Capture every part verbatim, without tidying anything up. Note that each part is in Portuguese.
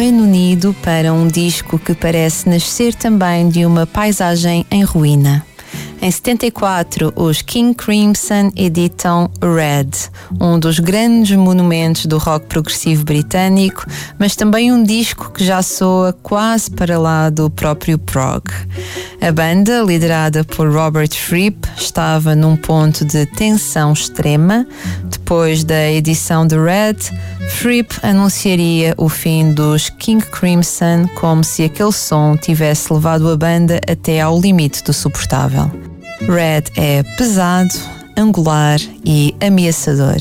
Reino Unido para um disco que parece nascer também de uma paisagem em ruína. Em setenta e quatro, os King Crimson editam Red, um dos grandes monumentos do rock progressivo britânico, mas também um disco que já soa quase para lá do próprio prog. A banda, liderada por Robert Fripp, estava num ponto de tensão extrema. Depois da edição de Red, Fripp anunciaria o fim dos King Crimson, como se aquele som tivesse levado a banda até ao limite do suportável. Red é pesado, angular e ameaçador.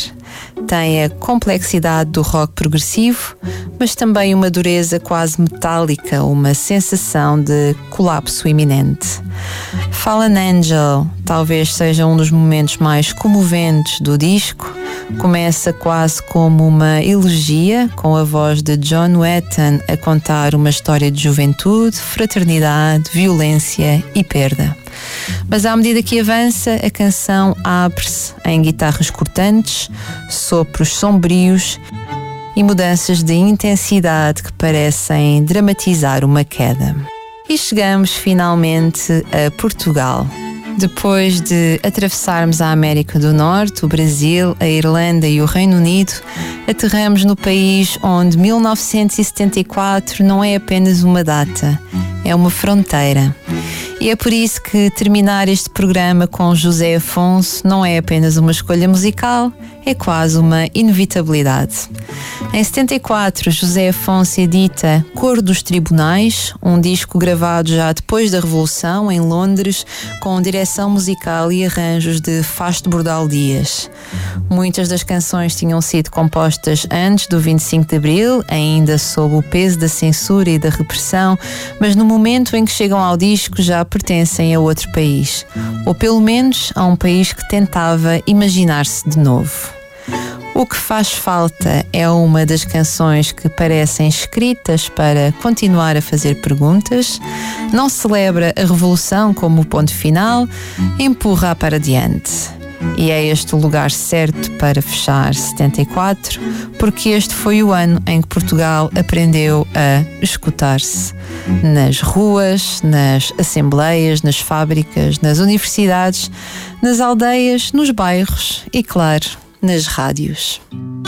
Tem a complexidade do rock progressivo, mas também uma dureza quase metálica, uma sensação de colapso iminente. Fallen Angel talvez seja um dos momentos mais comoventes do disco. Começa quase como uma elegia, com a voz de John Wetton a contar uma história de juventude, fraternidade, violência e perda. Mas à medida que avança, a canção abre-se em guitarras cortantes, sopros sombrios e mudanças de intensidade que parecem dramatizar uma queda. E chegamos finalmente a Portugal. Depois de atravessarmos a América do Norte, o Brasil, a Irlanda e o Reino Unido, aterramos no país onde mil novecentos e setenta e quatro não é apenas uma data, é uma fronteira. E é por isso que terminar este programa com José Afonso não é apenas uma escolha musical, é quase uma inevitabilidade. Em setenta e quatro, José Afonso edita Cor dos Tribunais, um disco gravado já depois da Revolução, em Londres, com direção musical e arranjos de Fasto Bordal Dias. Muitas das canções tinham sido compostas antes do vinte e cinco de Abril, ainda sob o peso da censura e da repressão, mas no momento em que chegam ao disco já pertencem a outro país, ou pelo menos a um país que tentava imaginar-se de novo. O que faz falta é uma das canções que parecem escritas para continuar a fazer perguntas, não celebra a revolução como o ponto final, empurra para diante. E é este o lugar certo para fechar setenta e quatro, porque este foi o ano em que Portugal aprendeu a escutar-se. Nas ruas, nas assembleias, nas fábricas, nas universidades, nas aldeias, nos bairros e, claro, nas rádios.